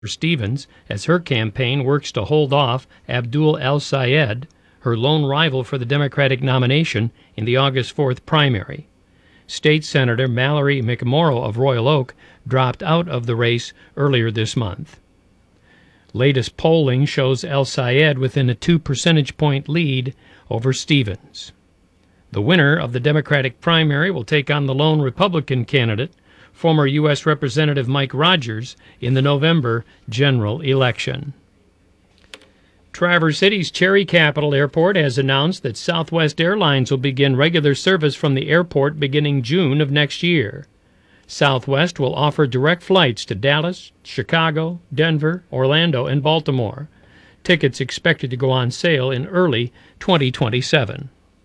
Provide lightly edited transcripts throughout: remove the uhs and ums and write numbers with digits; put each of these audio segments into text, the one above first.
Stevens as her campaign works to hold off Abdul El-Sayed, her lone rival for the Democratic nomination in the August 4th primary. State Senator Mallory McMorrow of Royal Oak dropped out of the race earlier this month. Latest polling shows El-Sayed within a 2 percentage point lead over Stevens. The winner of the Democratic primary will take on the lone Republican candidate, former U.S. Representative Mike Rogers, in the November general election. Traverse City's Cherry Capital Airport has announced that Southwest Airlines will begin regular service from the airport beginning June of next year. Southwest will offer direct flights to Dallas, Chicago, Denver, Orlando, and Baltimore. Tickets expected to go on sale in early 2027.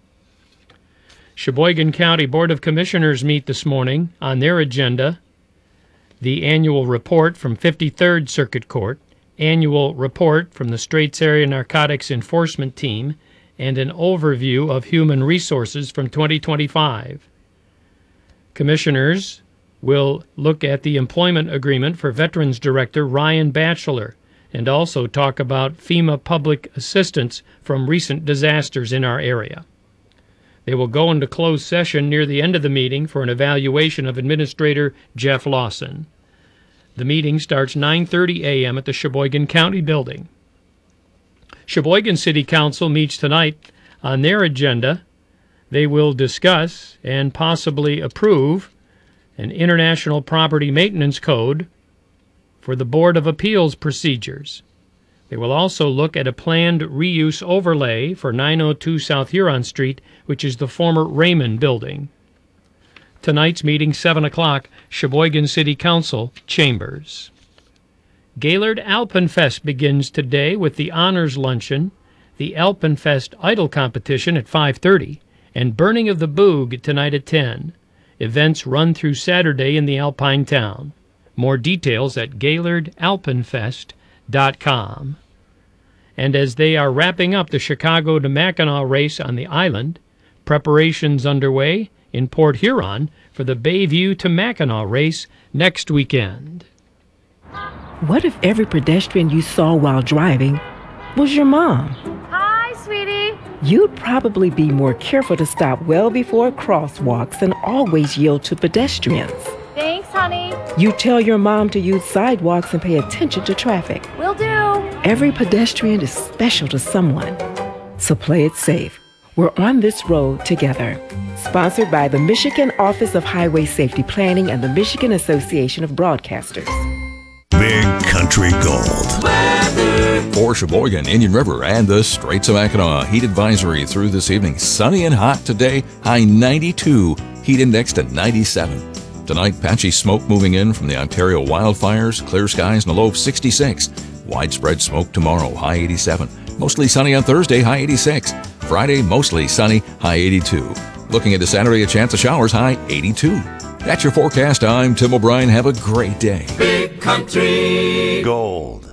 Sheboygan County Board of Commissioners meet this morning. On their agenda, the annual report from 53rd Circuit Court, annual report from the Straits Area Narcotics Enforcement Team, and an overview of human resources from 2025. Commissioners will look at the employment agreement for Veterans Director Ryan Batchelor and also talk about FEMA public assistance from recent disasters in our area. They will go into closed session near the end of the meeting for an evaluation of Administrator Jeff Lawson. The meeting starts 9:30 a.m. at the Sheboygan County Building. Sheboygan City Council meets tonight. On their agenda, they will discuss and possibly approve an International Property Maintenance Code for the Board of Appeals procedures. They will also look at a planned reuse overlay for 902 South Huron Street, which is the former Raymond Building. Tonight's meeting, 7 o'clock, Sheboygan City Council Chambers. Gaylord Alpenfest begins today with the Honors Luncheon, the Alpenfest Idol Competition at 5:30, and Burning of the Boog tonight at 10. Events run through Saturday in the Alpine Town. More details at GaylordAlpenfest.com. And as they are wrapping up the Chicago to Mackinac race on the island, preparations underway in Port Huron for the Bayview to Mackinac race next weekend. What if every pedestrian you saw while driving was your mom? Hi, sweetie. You'd probably be more careful to stop well before crosswalks and always yield to pedestrians. Thanks, honey. You tell your mom to use sidewalks and pay attention to traffic. Will do. Every pedestrian is special to someone, so play it safe. We're on this road together. Sponsored by the Michigan Office of Highway Safety Planning and the Michigan Association of Broadcasters. Big Country Gold. For Sheboygan, Indian River, and the Straits of Mackinac, heat advisory through this evening. Sunny and hot today, high 92, heat index to 97. Tonight, patchy smoke moving in from the Ontario wildfires, clear skies and a low of 66. Widespread smoke tomorrow, high 87. Mostly sunny on Thursday, high 86. Friday, mostly sunny, high 82. Looking into Saturday, a chance of showers, high 82. That's your forecast. I'm Tim O'Brien. Have a great day. Big Country Gold.